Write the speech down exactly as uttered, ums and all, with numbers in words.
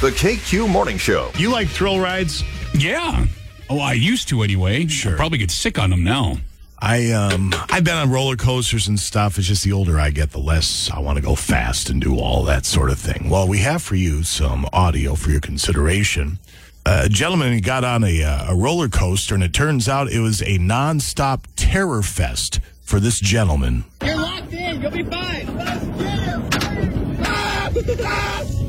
The K Q Morning Show. You like thrill rides? Yeah. Oh, I used to anyway. Sure. I'll probably get sick on them now. I um I've been on roller coasters and stuff. It's just the older I get, the less I want to go fast and do all that sort of thing. Well, we have for you some audio for your consideration. Uh, a gentleman got on a uh, a roller coaster, and it turns out it was a nonstop terror fest for this gentleman. You're locked in. You'll be fine. Let's get him. Ah!